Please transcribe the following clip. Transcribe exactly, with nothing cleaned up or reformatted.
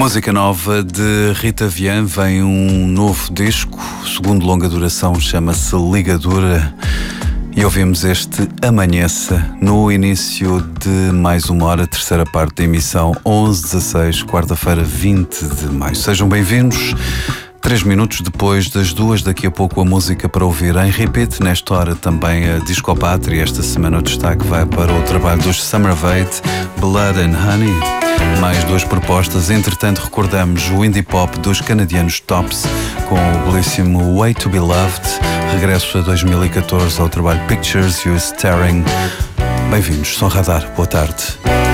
Música nova de Rita Vian, vem um novo disco, segundo longa duração, chama-se Ligadura. E ouvimos este Amanheça no início de mais uma hora, terceira parte da emissão, onze dezasseis, quarta-feira, vinte de maio. Sejam bem-vindos. Três minutos depois das duas, daqui a pouco a música para ouvir em repeat. Nesta hora também a Discopátria. Esta semana o destaque vai para o trabalho dos Summer Vade, Blood and Honey. Mais duas propostas. Entretanto, recordamos o indie pop dos canadianos Tops com o belíssimo Way to Be Loved. Regresso a dois mil e catorze ao trabalho Pictures You Staring. Bem-vindos, Som Radar. Boa tarde.